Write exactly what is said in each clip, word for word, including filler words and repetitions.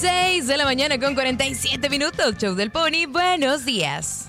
seis de la mañana con cuarenta y siete minutos. Show del Pony, buenos días.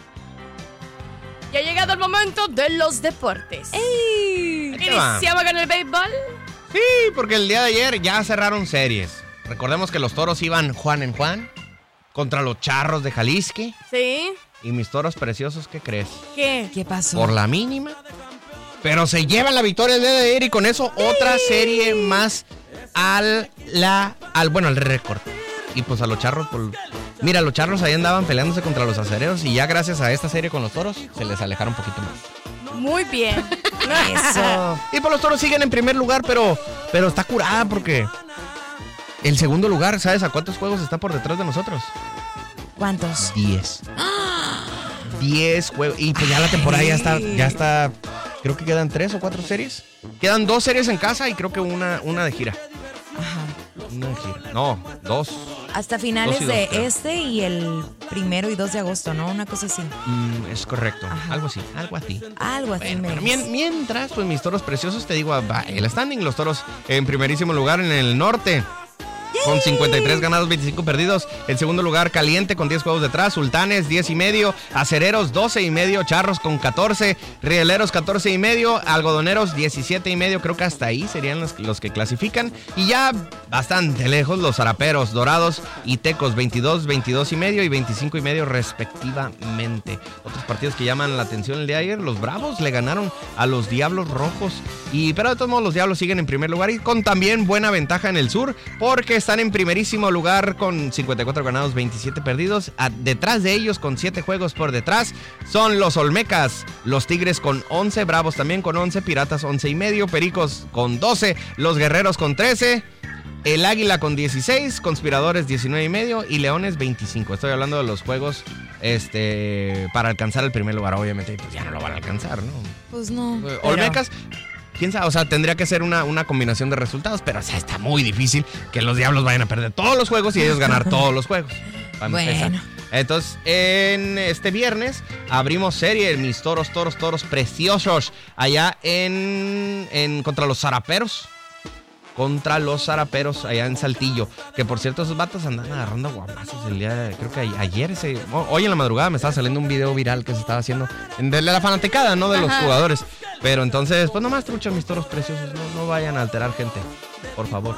Ya ha llegado el momento de los deportes. ¡Ey! ¿Iniciamos con el béisbol? Sí, porque el día de ayer ya cerraron series. Recordemos que los toros iban Juan en Juan contra los Charros de Jalisco. Sí. Y mis toros preciosos, ¿qué crees? ¿Qué? ¿Qué pasó? Por la mínima. Pero se llevan la victoria el día de ayer y con eso otra serie más al la al bueno al récord. Y pues a los Charros, pues, mira, los Charros ahí andaban peleándose contra los acereros y ya gracias a esta serie con los toros se les alejaron un poquito más. Muy bien. Eso. Y pues los toros siguen en primer lugar, pero, pero está curada porque el segundo lugar, ¿sabes a cuántos juegos está por detrás de nosotros? ¿Cuántos? Diez. Diez juegos. Y pues ya la temporada ya está, ya está. Creo que quedan tres o cuatro series. Quedan dos series en casa y creo que una, una de gira. Ajá. Una de gira. No, dos. Hasta finales Dos y dos, de creo. este y el primero y dos de agosto, ¿no? Una cosa así. Mm, es correcto. Ajá. Algo así, algo así. Algo así. Bueno, me pero dices. mien- mientras, pues mis toros preciosos, te digo, va el standing, los toros en primerísimo lugar en el norte. Con cincuenta y tres ganados, veinticinco perdidos. El segundo lugar caliente con diez juegos detrás. Sultanes diez y medio. Acereros doce y medio. Charros con catorce. Rieleros catorce y medio. Algodoneros diecisiete y medio. Creo que hasta ahí serían los, los que clasifican. Y ya bastante lejos los zaraperos, dorados y tecos veintidós, veintidós y medio y veinticinco y medio respectivamente. Otros partidos que llaman la atención el día de ayer. Los Bravos le ganaron a los Diablos Rojos. Y pero de todos modos los Diablos siguen en primer lugar y con también buena ventaja en el sur porque están en primerísimo lugar con cincuenta y cuatro ganados, veintisiete perdidos. A, detrás de ellos, con siete juegos por detrás, son los Olmecas, los Tigres con once, Bravos también con once, Piratas once y medio, Pericos con doce, los Guerreros con trece, el Águila con dieciséis, Conspiradores diecinueve y medio y Leones veinticinco. Estoy hablando de los juegos este, para alcanzar el primer lugar. Obviamente pues ya no lo van a alcanzar, ¿no? Pues no. Eh, pero- Olmecas, quién sabe, o sea, tendría que ser una, una combinación de resultados, pero o sea, está muy difícil que los Diablos vayan a perder todos los juegos y ellos ganar todos los juegos. Para empezar. Bueno. Entonces, en este viernes abrimos serie, mis toros, toros, toros preciosos, allá en, en contra los zaraperos. Contra los zaraperos allá en Saltillo. Que por cierto, esos vatos andan agarrando guapazos el día de, creo que a- ayer, ese, hoy en la madrugada me estaba saliendo un video viral que se estaba haciendo de la fanaticada, ¿no? De los Ajá. jugadores. Pero entonces, pues nomás trucha, mis toros preciosos, no, no vayan a alterar gente. Por favor.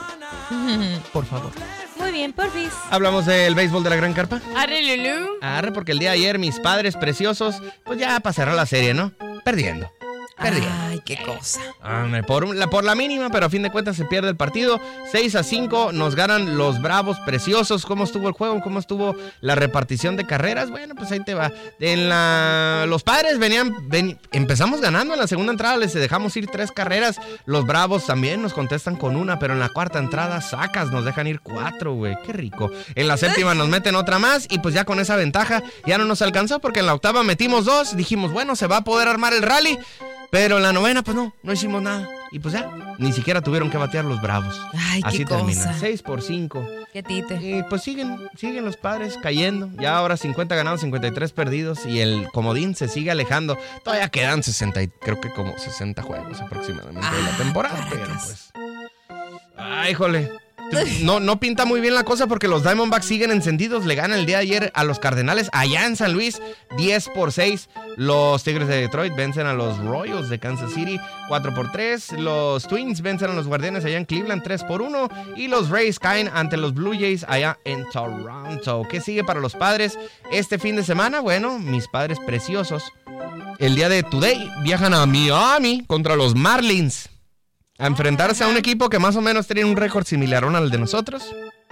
Por favor. Muy bien, porfis. Hablamos del béisbol de la Gran Carpa. Arre, Lulú. Arre, porque el día de ayer mis padres preciosos, pues ya pasaron la serie, ¿no? Perdiendo. Perdiendo. Ay, qué cosa. Ah, por, un- la, por la mínima, pero a fin de cuentas se pierde el partido. seis a cinco nos ganan los Bravos preciosos. ¿Cómo estuvo el juego? ¿Cómo estuvo la repartición de carreras? Bueno, pues ahí te va. En la, los Padres venían, ven- empezamos ganando en la segunda entrada, les dejamos ir tres carreras. Los Bravos también nos contestan con una, pero en la cuarta entrada sacas, nos dejan ir cuatro, güey. Qué rico. En la séptima nos meten otra más y pues ya con esa ventaja ya no nos alcanzó porque en la octava metimos dos. Dijimos, bueno, se va a poder armar el rally. Pero en la novena, pues no, no hicimos nada. Y pues ya, ni siquiera tuvieron que batear los Bravos. Ay, qué Así termina, cosa. seis por cinco. Qué tite. Y pues siguen, siguen los Padres cayendo. Ya ahora cincuenta ganados, cincuenta y tres perdidos. Y el comodín se sigue alejando. Todavía quedan sesenta, y creo que como sesenta juegos aproximadamente de la Ah, temporada. Pero caracas. pues... Ay, híjole. No, no pinta muy bien la cosa porque los Diamondbacks siguen encendidos. Le ganan el día de ayer a los Cardenales allá en San Luis, diez por seis. Los Tigres de Detroit vencen a los Royals de Kansas City, cuatro por tres. Los Twins vencen a los Guardianes allá en Cleveland, tres por uno. Y los Rays caen ante los Blue Jays allá en Toronto. ¿Qué sigue para los Padres este fin de semana? Bueno, mis Padres preciosos, el día de Today viajan a Miami contra los Marlins a enfrentarse a un equipo que más o menos tiene un récord similar al de nosotros.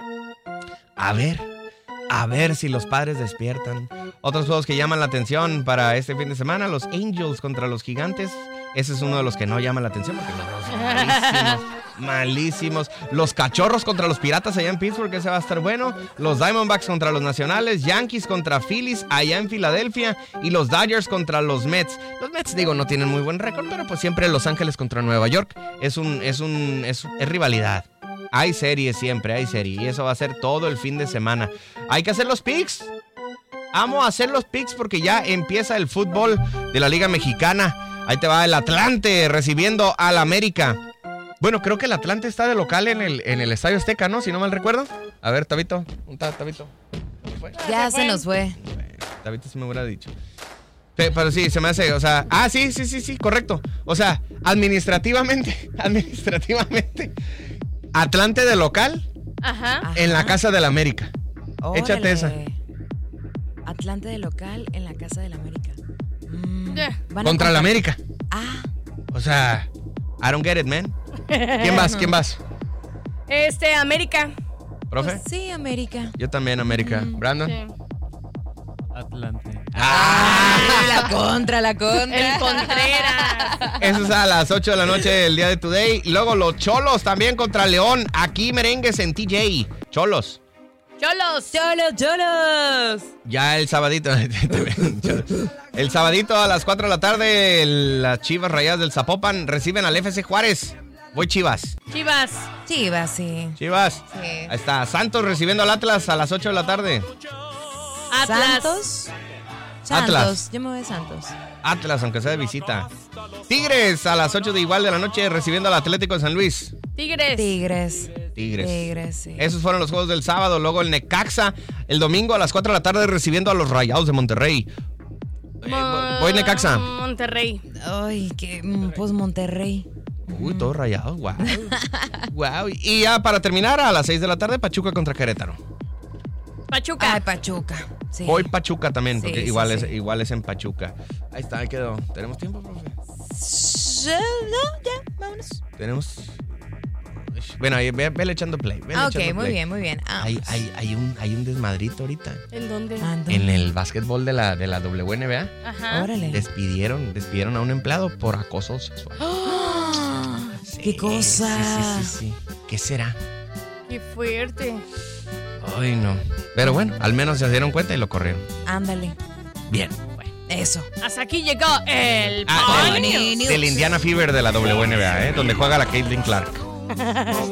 A ver, a ver si los Padres despiertan. Otros juegos que llaman la atención para este fin de semana, los Angels contra los Gigantes. Ese es uno de los que no llaman la atención porque los dos son malísimos. Malísimos. Los Cachorros contra los Piratas allá en Pittsburgh, ese va a estar bueno. Los Diamondbacks contra los Nacionales. Yankees contra Phillies allá en Filadelfia. Y los Dodgers contra los Mets. Los Mets, digo, no tienen muy buen récord, pero pues siempre Los Ángeles contra Nueva York. Es un, es un, es, es rivalidad. Hay series siempre, hay serie. Y eso va a ser todo el fin de semana. Hay que hacer los picks. Amo hacer los picks porque ya empieza el fútbol de la Liga Mexicana. Ahí te va el Atlante recibiendo al América. Bueno, creo que el Atlante está de local en el, en el Estadio Azteca, ¿no? Si no mal recuerdo. A ver, Tabito. ¿Dónde está Tabito? ¿Se fue? Ya se, se nos fue. Tabito se me hubiera dicho. Pero, pero sí, se me hace, o sea... Ah, sí, sí, sí, sí, correcto. O sea, administrativamente, administrativamente, Atlante de local Ajá. en la Casa del América. Órale. Échate esa. Atlante de local en la Casa del América. Mm, Yeah. ¿van a Contra el contar- América. Ah, O sea, I don't get it, man. ¿Quién vas? ¿Quién vas? Este, América. ¿Profe? pues sí, América. Yo también, América. ¿Brandon? Sí. Atlante. ¡Ah! La contra, la contra. El Contreras. Eso es a las ocho de la noche del día de Today. Y luego los Cholos también contra León. Aquí merengues en T J. Cholos. Cholos. Cholos, cholos. Ya el sabadito. El sabadito a las cuatro de la tarde, las Chivas Rayadas del Zapopan reciben al F C Juárez. Voy Chivas. Chivas. Chivas, sí. Chivas. Sí. Ahí está. Santos recibiendo al Atlas a las ocho de la tarde. Atlas. Santos. Santos. Atlas. Yo me voy a Santos. Atlas, aunque sea de visita. Tigres a las ocho de igual de la noche recibiendo al Atlético de San Luis. Tigres. Tigres. Tigres. Tigres, sí. Esos fueron los juegos del sábado. Luego el Necaxa el domingo a las cuatro de la tarde recibiendo a los Rayados de Monterrey. Eh, Mo- voy Necaxa. Monterrey. Ay, que mm, pues Monterrey. Uy, todos rayados, wow. Wow. Y ya para terminar, a las seis de la tarde, Pachuca contra Querétaro. Pachuca. Ay, Pachuca. Sí. Voy Pachuca también, porque Sí, igual, sí, es, sí. igual es en Pachuca. Ahí está, ahí quedó. ¿Tenemos tiempo, profe? Sí, no, ya, vámonos. Tenemos... Bueno, ahí, ve, vele echando play. vele Ah, ok, echando muy play. bien, muy bien. Ah, Hay, hay, hay, un, hay un desmadrito ahorita. ¿En dónde? ando. En el básquetbol de la, de la W N B A, Ajá. Órale. despidieron, despidieron a un empleado por acoso sexual. ¡Ah! Sí, ¡Qué cosa! Sí, sí, sí, sí. ¿Qué será? Qué fuerte. Ay, no. Pero bueno, al menos se dieron cuenta y lo corrieron. Ándale. Bien. Eso. Hasta aquí llegó el Ah, Pony del, News. del Indiana Fever de la W N B A, ¿eh? Donde juega la Caitlin Clark.